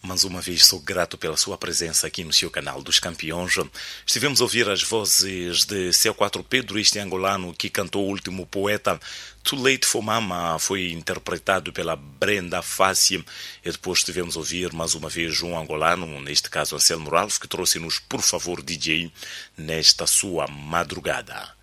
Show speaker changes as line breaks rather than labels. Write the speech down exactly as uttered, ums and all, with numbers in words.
Mais uma vez sou grato pela sua presença aqui no seu canal dos Campeões. Estivemos a ouvir as vozes de C quatro Pedro, este angolano que cantou O Último Poeta. Too Late for Mama foi interpretado pela Brenda Fassi. E depois tivemos a ouvir mais uma vez um angolano, neste caso Anselmo Ralph, que trouxe-nos Por Favor D J nesta sua madrugada.